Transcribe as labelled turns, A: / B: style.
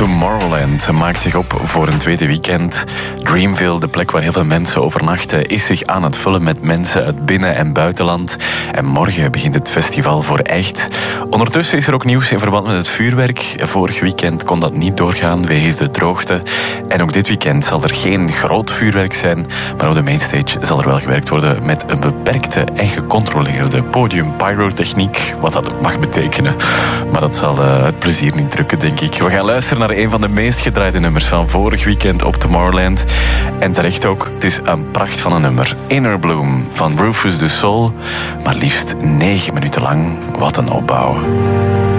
A: Tomorrowland maakt zich op voor een tweede weekend. Dreamville, de plek waar heel veel mensen overnachten, is zich aan het vullen met mensen uit binnen- en buitenland. En morgen begint het festival voor echt. Ondertussen is er ook nieuws in verband met het vuurwerk. Vorig weekend kon dat niet doorgaan wegens de droogte. En ook dit weekend zal er geen groot vuurwerk zijn, maar op de mainstage zal er wel gewerkt worden met een beperkte en gecontroleerde podium pyrotechniek, wat dat ook mag betekenen. Maar dat zal het plezier niet drukken, denk ik. We gaan luisteren naar een van de meest gedraaide nummers van vorig weekend op Tomorrowland. En terecht ook, het is een pracht van een nummer. Inner Bloom van Rufus Du Sol. Maar liefst 9 minuten lang. Wat een opbouw.